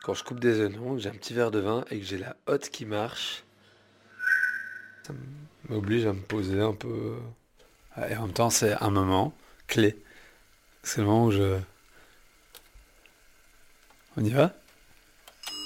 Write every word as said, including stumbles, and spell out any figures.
Quand je coupe des oignons, que j'ai un petit verre de vin et que j'ai la hotte qui marche, ça m'oblige à me poser un peu. Et en même temps, c'est un moment clé. C'est le moment où je... On y va?